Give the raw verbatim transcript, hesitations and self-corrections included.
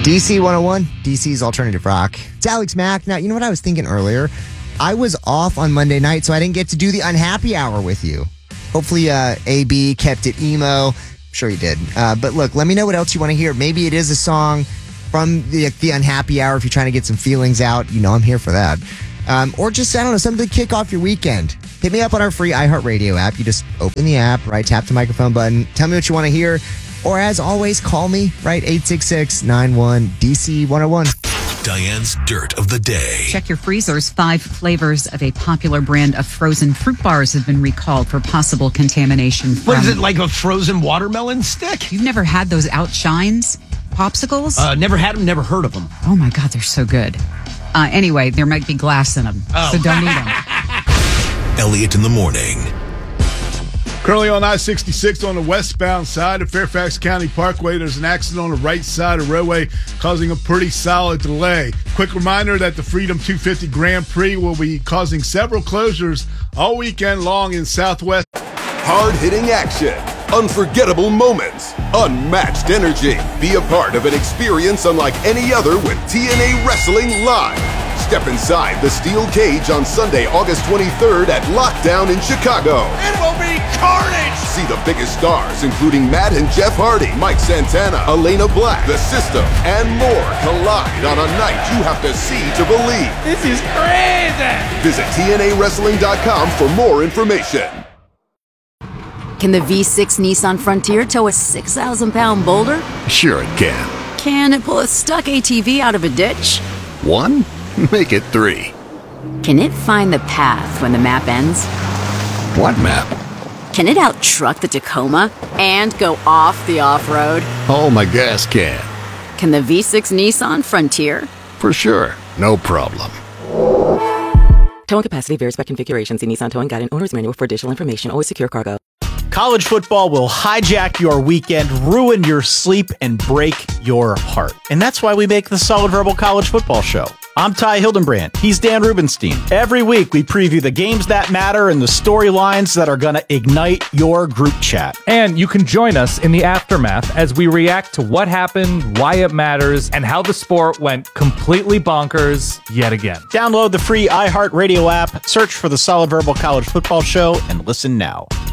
D C one oh one, D C's Alternative Rock. It's Alex Mack. Now, you know what I was thinking earlier? I was off on Monday night, so I didn't get to do the Unhappy Hour with you. Hopefully, uh, A B kept it emo. I'm sure he did. Uh, but look, let me know what else you want to hear. Maybe it is a song from the, the Unhappy Hour if you're trying to get some feelings out. You know I'm here for that. Um, or just, I don't know, something to kick off your weekend. Hit me up on our free iHeartRadio app. You just open the app, right? Tap the microphone button. Tell me what you want to hear. Or as always, call me, right? eight six six, nine one, D C one oh one. Diane's Dirt of the Day. Check your freezers. Five flavors of a popular brand of frozen fruit bars have been recalled for possible contamination. From... What is it, like a frozen watermelon stick? You've never had those Outshines popsicles? Uh, never had them, never heard of them. Oh my God, they're so good. Uh, anyway, there might be glass in them, oh. so don't eat them. Elliot in the morning. Currently on I sixty-six on the westbound side of Fairfax County Parkway, there's an accident on the right side of the roadway causing a pretty solid delay. Quick reminder that the Freedom two fifty Grand Prix will be causing several closures all weekend long in Southwest. Hard-hitting action, unforgettable moments, unmatched energy. Be a part of an experience unlike any other with T N A Wrestling Live. Step inside the steel cage on Sunday, August twenty-third at Lockdown in Chicago. It will be carnage! See the biggest stars, including Matt and Jeff Hardy, Mike Santana, Elena Black, The System, and more collide on a night you have to see to believe. This is crazy! Visit T N A wrestling dot com for more information. Can the V six Nissan Frontier tow a six thousand pound boulder? Sure it can. Can it pull a stuck A T V out of a ditch? One? Make it three. Can it find the path when the map ends? What map? Can it out-truck the Tacoma and go off the off-road? Oh, my gas can. Can the V six Nissan Frontier? For sure. No problem. Towing capacity varies by configuration. See Nissan Towing Guide and Owner's Manual for additional information. Always secure cargo. College football will hijack your weekend, ruin your sleep, and break your heart. And that's why we make the Solid Verbal College Football Show. I'm Ty Hildenbrand. He's Dan Rubenstein. Every week, we preview the games that matter and the storylines that are going to ignite your group chat. And you can join us in the aftermath as we react to what happened, why it matters, and how the sport went completely bonkers yet again. Download the free iHeartRadio app, search for the Solid Verbal College Football Show, and listen now.